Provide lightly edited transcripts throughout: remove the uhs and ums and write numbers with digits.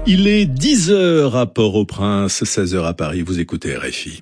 Il est 10h à Port-au-Prince, 16h à Paris. Vous écoutez RFI.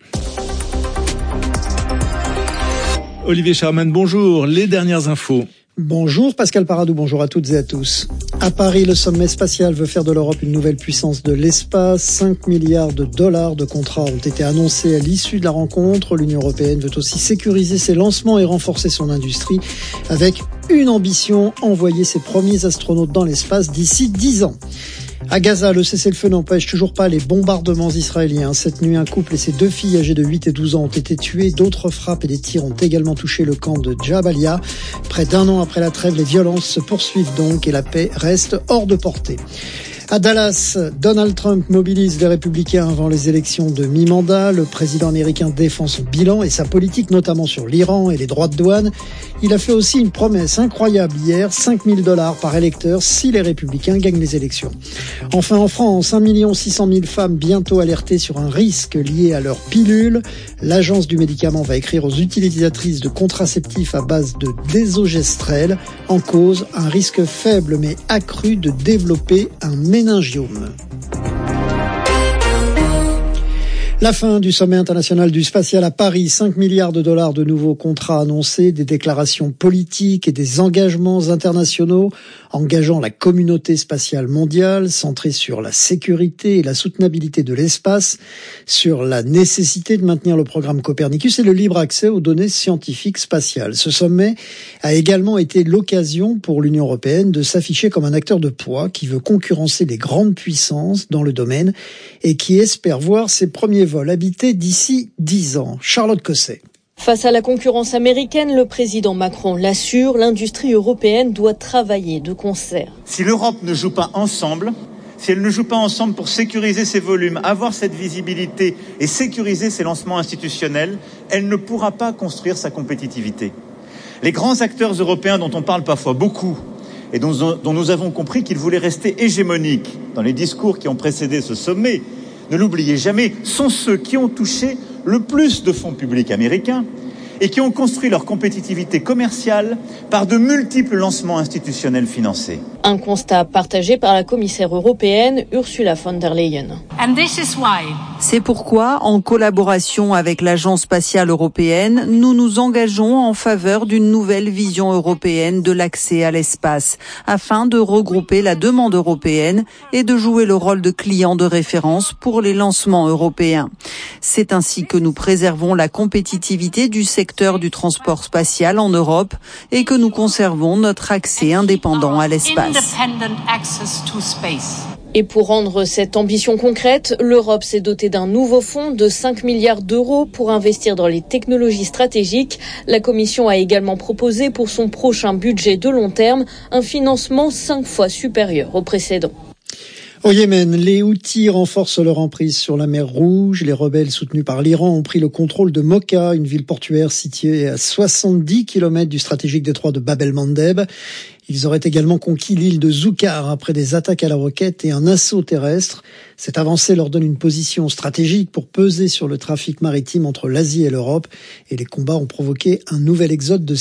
Olivier Charman, bonjour. Les dernières infos. Bonjour Pascal Paradou, bonjour à toutes et à tous. À Paris, le sommet spatial veut faire de l'Europe une nouvelle puissance de l'espace. 5 milliards de dollars de contrats ont été annoncés à l'issue de la rencontre. L'Union européenne veut aussi sécuriser ses lancements et renforcer son industrie avec une ambition, envoyer ses premiers astronautes dans l'espace d'ici 10 ans. À Gaza, le cessez-le-feu n'empêche toujours pas les bombardements israéliens. Cette nuit, un couple et ses 2 filles âgées de 8 et 12 ans ont été tués. D'autres frappes et des tirs ont également touché le camp de Jabalia. Près d'un an après la trêve, les violences se poursuivent donc et la paix reste hors de portée. À Dallas, Donald Trump mobilise les républicains avant les élections de mi-mandat. Le président américain défend son bilan et sa politique, notamment sur l'Iran et les droits de douane. Il a fait aussi une promesse incroyable hier, 5 000 $ par électeur si les républicains gagnent les élections. Enfin, en France, 1 600 000 femmes bientôt alertées sur un risque lié à leur pilule. L'agence du médicament va écrire aux utilisatrices de contraceptifs à base de désogestrel. En cause, un risque faible mais accru de développer un méningiome. La fin du sommet international du spatial à Paris, 5 milliards de dollars de nouveaux contrats annoncés, des déclarations politiques et des engagements internationaux engageant la communauté spatiale mondiale, centrés sur la sécurité et la soutenabilité de l'espace, sur la nécessité de maintenir le programme Copernicus et le libre accès aux données scientifiques spatiales. Ce sommet a également été l'occasion pour l'Union européenne de s'afficher comme un acteur de poids qui veut concurrencer les grandes puissances dans le domaine et qui espère voir ses premiers vols habités d'ici 10 ans. Charlotte Cosset. Face à la concurrence américaine, le président Macron l'assure, l'industrie européenne doit travailler de concert. Si l'Europe ne joue pas ensemble, si elle ne joue pas ensemble pour sécuriser ses volumes, avoir cette visibilité et sécuriser ses lancements institutionnels, elle ne pourra pas construire sa compétitivité. Les grands acteurs européens dont on parle parfois beaucoup et dont nous avons compris qu'ils voulaient rester hégémoniques dans les discours qui ont précédé ce sommet, ne l'oubliez jamais, sont ceux qui ont touché le plus de fonds publics américains et qui ont construit leur compétitivité commerciale par de multiples lancements institutionnels financés. Un constat partagé par la commissaire européenne Ursula von der Leyen. C'est pourquoi, en collaboration avec l'Agence spatiale européenne, nous nous engageons en faveur d'une nouvelle vision européenne de l'accès à l'espace, afin de regrouper la demande européenne et de jouer le rôle de client de référence pour les lancements européens. C'est ainsi que nous préservons la compétitivité du secteur du transport spatial en Europe et que nous conservons notre accès indépendant à l'espace. Et pour rendre cette ambition concrète, l'Europe s'est dotée d'un nouveau fonds de 5 milliards d'euros pour investir dans les technologies stratégiques. La Commission a également proposé pour son prochain budget de long terme un financement 5 fois supérieur au précédent. Au Yémen, les Houthis renforcent leur emprise sur la mer Rouge. Les rebelles soutenus par l'Iran ont pris le contrôle de Mocha, une ville portuaire située à 70 km du stratégique détroit de Bab el-Mandeb. Ils auraient également conquis l'île de Zoukar après des attaques à la roquette et un assaut terrestre. Cette avancée leur donne une position stratégique pour peser sur le trafic maritime entre l'Asie et l'Europe. Et les combats ont provoqué un nouvel exode de